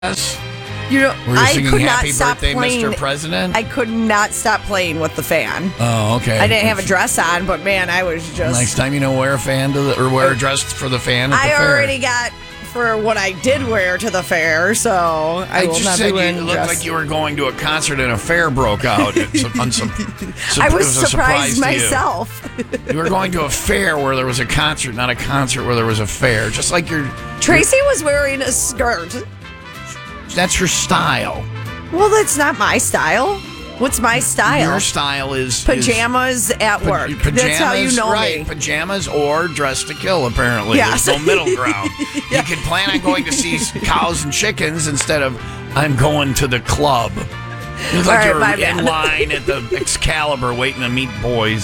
You know, Were you I singing could not Happy stop Birthday, playing. Mr. President? I could not stop playing with the fan. Oh, okay. I didn't have a dress on, but man, I was just. Next time, wear a fan or wear a dress for the fan at the I fair. already got for what I did wear to the fair, so I will just not said be wearing you a looked dress. like you were going to a concert and a fair broke out. I It was a surprise surprised to myself. You were going to a fair where there was a concert, not a concert where there was a fair. Just like Tracy was wearing a skirt. that's your style. Well, that's not my style. What's my style? Your style is pajamas at work. Pajamas, That's how you know right? me. Pajamas or dress to kill. Apparently, Yes. there's no middle ground. Yeah. You could plan on going to see cows and chickens instead of I'm going to the club. You look like All right, you're my in bad. line at the Excalibur waiting to meet boys.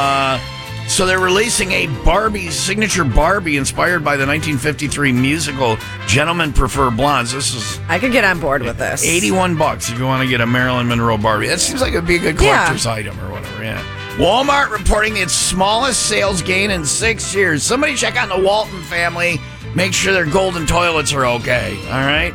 So they're releasing a signature Barbie inspired by the 1953 musical Gentlemen Prefer Blondes. This is I could get on board with this. $81 if you want to get a Marilyn Monroe Barbie. That seems like it would be a good collector's item or whatever, yeah. Walmart reporting its smallest sales gain in 6 years. Somebody check on the Walton family. Make sure their golden toilets are okay, all right?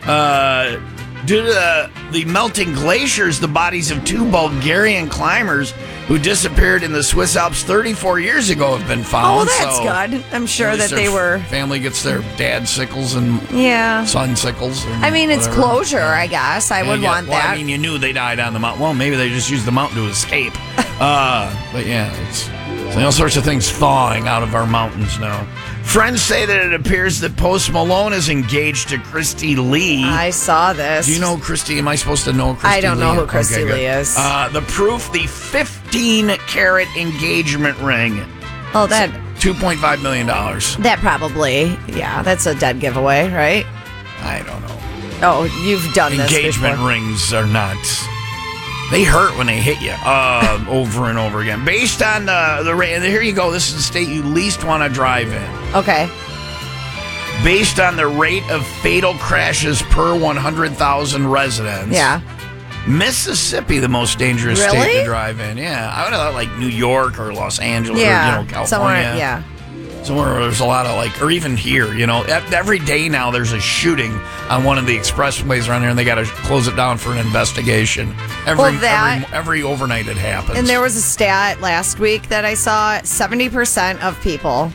Due to the melting glaciers, the bodies of 2 Bulgarian climbers who disappeared in the Swiss Alps 34 years ago have been found. Oh, that's good. I'm sure At least that they their were. family gets their dad sickles and Yeah. son sickles. And I mean, it's whatever. closure, I guess. I would want well, that. I mean, you knew they died on the mountain. Well, maybe they just used the mountain to escape. But yeah, it's all sorts of things thawing out of our mountains now. Friends say that it appears that Post Malone is engaged to Christy Lee. I saw this. Do you know Christy? Am I supposed to know Christy Lee? I don't know who Christy Okay, Lee good. is. The proof, the 15-carat engagement ring. Oh, that $2.5 million. that probably. Yeah, that's a dead giveaway, right? I don't know. Oh, you've done this Engagement before. rings are not. They hurt when they hit you over and over again. Based on the rate, and here you go. This is the state you least want to drive in. Okay. Based on the rate of fatal crashes per 100,000 residents. Yeah. Mississippi, the most dangerous state Really? to drive in. Yeah, I would have thought like New York or Los Angeles Yeah. or California. Somewhere. Yeah. Somewhere where there's a lot of or even here, every day now there's a shooting on one of the expressways around here, and they got to close it down for an investigation. Every overnight it happens. And there was a stat last week that I saw: 70% of people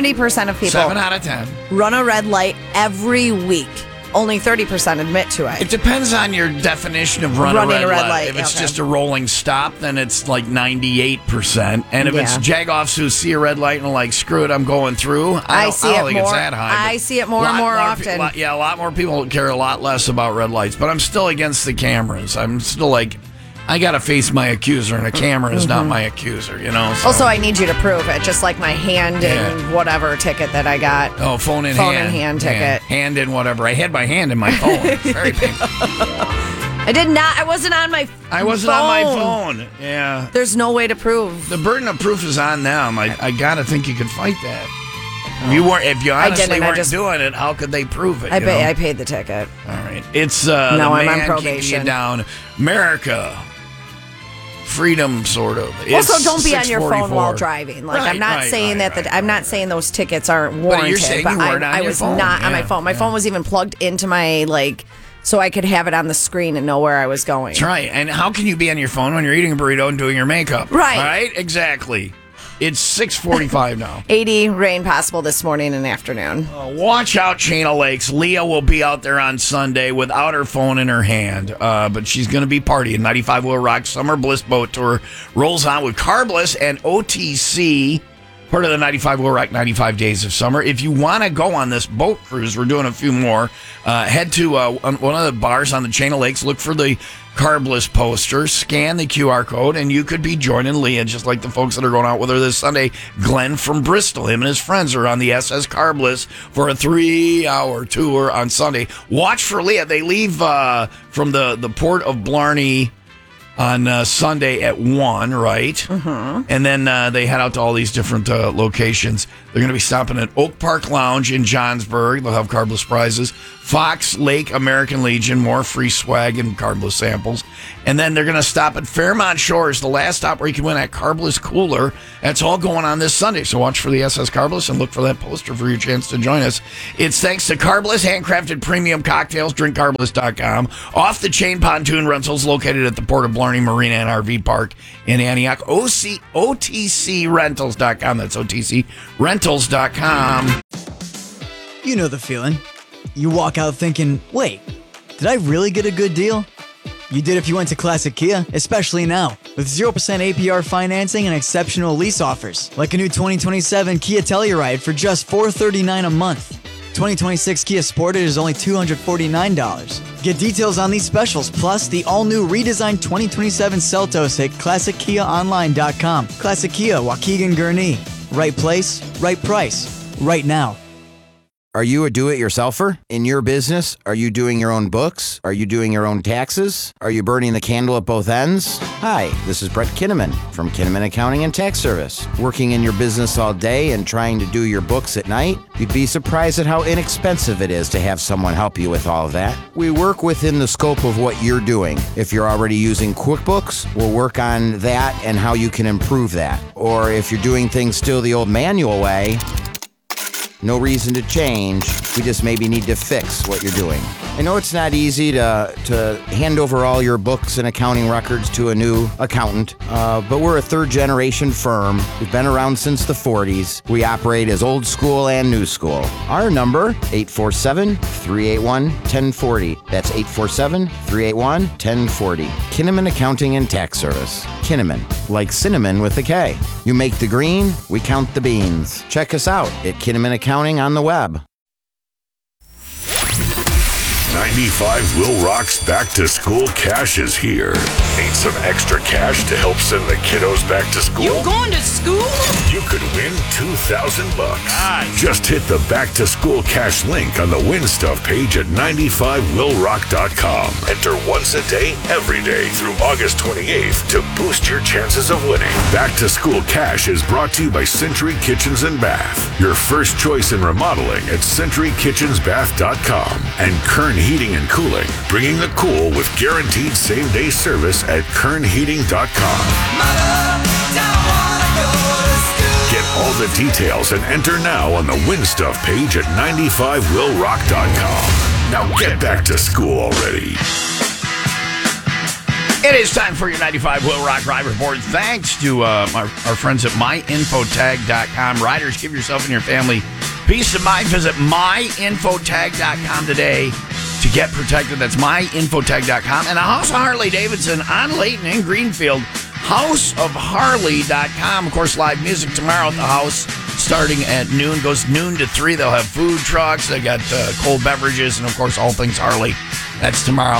7 out of 10. run a red light every week. Only 30% admit to It it. depends on your definition of running a red light. If it's okay. just a rolling stop, then it's like 98%. And if it's jagoffs who see a red light and are like, screw it, I'm going through, I don't think it's that high. I see it more and more often. A lot more people care a lot less about red lights. But I'm still against the cameras. I'm still like, I got to face my accuser, and a camera is not my accuser, so. Also, I need you to prove it, just like my hand in whatever ticket that I got. Oh, phone in hand ticket. Hand in whatever. I had my hand in my phone. It's very painful. I did not. I wasn't on my I wasn't on my phone. Yeah. There's no way to prove. The burden of proof is on them. I gotta think you could fight that. If you honestly weren't doing it, how could they prove it? I paid the ticket. All right. It's no, the I'm man on probation. keeping you down. America. Freedom, sort of. Also, don't be on your phone 6:44. while driving. Like, I'm not saying I'm not saying those tickets aren't warranted. you're saying you weren't on I your was phone. not on my Yeah, phone. My phone was even plugged into my so I could have it on the screen and know where I was going. That's right. And how can you be on your phone when you're eating a burrito and doing your makeup? Right. Right? Exactly. It's 6:45 now. 80 rain possible this morning and afternoon. Watch out, Chaina Lakes. Leah will be out there on Sunday without her phone in her hand, but she's going to be partying. 95 Will Rock Summer Bliss Boat Tour rolls on with Carbliss and OTC, part of the 95 Will Rock 95 Days of Summer. If you want to go on this boat cruise, we're doing a few more. Head to one of the bars on the Chaina Lakes. Look for the Carbliss poster, scan the QR code, and you could be joining Leah, just like the folks that are going out with her this Sunday. Glenn from Bristol, him and his friends are on the SS Carbliss for a 3-hour tour on Sunday. Watch for Leah. They leave from the port of Blarney on Sunday at 1, right? Mm-hmm. And then they head out to all these different locations. They're going to be stopping at Oak Park Lounge in Johnsburg. They'll have Carbliss prizes. Fox Lake American Legion, more free swag and carbless samples. And then they're going to stop at Fairmont Shores, the last stop where you can win that carbless cooler. That's all going on this Sunday. So watch for the SS Carbless and look for that poster for your chance to join us. It's thanks to Carbless, handcrafted premium cocktails, drinkcarbless.com. Off the chain pontoon rentals located at the Port of Blarney Marina and RV Park in Antioch. OTCrentals.com. That's OTCrentals.com. You know the feeling. You walk out thinking, wait, did I really get a good deal? You did if you went to Classic Kia, especially now, with 0% APR financing and exceptional lease offers, like a new 2027 Kia Telluride for just $439 a month. 2026 Kia Sportage is only $249. Get details on these specials, plus the all-new redesigned 2027 Seltos at ClassicKiaOnline.com. Classic Kia, Waukegan Gurnee. Right place, right price, right now. Are you a do-it-yourselfer? In your business, are you doing your own books? Are you doing your own taxes? Are you burning the candle at both ends? Hi, this is Brett Kinnaman from Kinnaman Accounting and Tax Service. Working in your business all day and trying to do your books at night? You'd be surprised at how inexpensive it is to have someone help you with all of that. We work within the scope of what you're doing. If you're already using QuickBooks, we'll work on that and how you can improve that. Or if you're doing things still the old manual way, no reason to change. We just maybe need to fix what you're doing. I know it's not easy to hand over all your books and accounting records to a new accountant, but we're a third-generation firm. We've been around since the 40s. We operate as old school and new school. Our number, 847-381-1040. That's 847-381-1040. Kinnaman Accounting and Tax Service. Kinnaman, like cinnamon with a K. You make the green, we count the beans. Check us out at Kinnaman Accounting on the web. 95 Will Rock's Back to School Cash is here. Need some extra cash to help send the kiddos back to school? You going to school? You could win $2,000. Just hit the Back to School Cash link on the Win Stuff page at 95willrock.com. Enter once a day, every day through August 28th to boost your chances of winning. Back to School Cash is brought to you by Century Kitchens and Bath. Your first choice in remodeling at CenturyKitchensBath.com and Kern Heating and Cooling, bringing the cool with guaranteed same-day service at KernHeating.com. Get all the details and enter now on the Win Stuff page at 95willrock.com. Now get back to school already. It is time for your 95 Will Rock Ride Report. Thanks to our friends at myinfotag.com. Riders, give yourself and your family peace of mind. Visit myinfotag.com today to get protected. That's myinfotag.com. And a House of Harley-Davidson on Layton in Greenfield. houseofharley.com. Of course, live music tomorrow at the house starting at noon. Goes noon to 3. They'll have food trucks. They got cold beverages and, of course, all things Harley. That's tomorrow.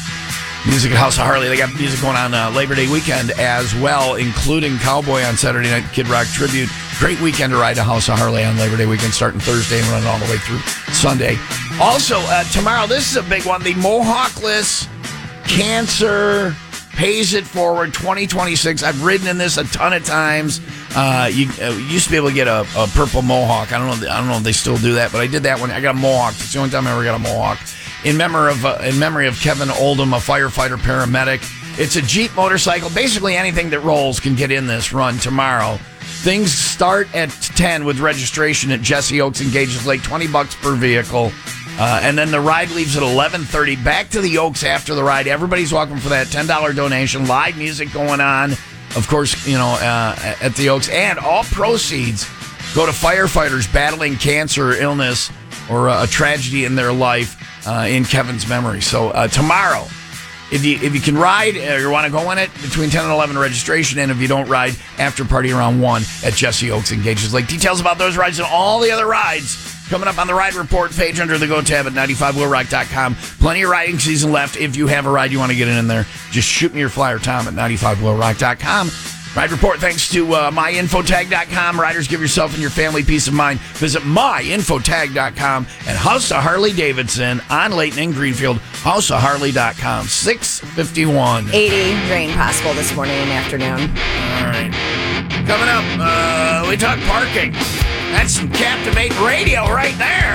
Music at House of Harley. They got music going on Labor Day weekend as well, including Cowboy on Saturday night, Kid Rock Tribute. Great weekend to ride to House of Harley on Labor Day weekend, starting Thursday and running all the way through Sunday. Also, tomorrow, this is a big one. The Mohawkless Cancer Pays It Forward 2026. I've ridden in this a ton of times. You used to be able to get a purple Mohawk. I don't know if they still do that, but I did that one. I got a Mohawk. It's the only time I ever got a Mohawk. In memory of Kevin Oldham, a firefighter paramedic. It's a Jeep motorcycle. Basically, anything that rolls can get in this run tomorrow. Things start at 10 with registration at Jesse Oaks and Gages Lake, $20 per vehicle. And then the ride leaves at 11:30. Back to the Oaks after the ride. Everybody's welcome for that $10 donation. Live music going on, of course, at the Oaks. And all proceeds go to firefighters battling cancer, illness, or a tragedy in their life in Kevin's memory. So tomorrow, if you can ride or you want to go in it, between 10 and 11 registration, and if you don't ride, after party around 1 at Jesse Oaks and Gages Lake. Details about those rides and all the other rides coming up on the Ride Report page under the Go tab at 95willrock.com. Plenty of riding season left. If you have a ride you want to get in there, just shoot me your flyer, Tom, at 95willrock.com. Ride Report thanks to myinfotag.com. Riders, give yourself and your family peace of mind. Visit myinfotag.com and House of Harley-Davidson on Layton and Greenfield. houseofharley.com. 6:51. 80 rain possible this morning and afternoon. All right. Coming up, we talk parking. That's some Captivate Radio right there.